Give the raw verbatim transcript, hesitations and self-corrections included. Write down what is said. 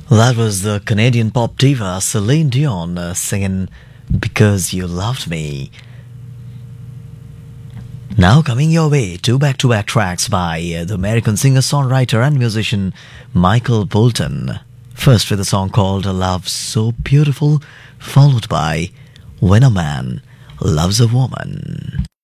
That was the Canadian pop diva Celine Dion uh, singing Because You Loved Me. Now coming your way, two back-to-back tracks by uh, the American singer-songwriter and musician Michael Bolton. First with a song called A Love So Beautiful, followed by When a Man Loves a Woman.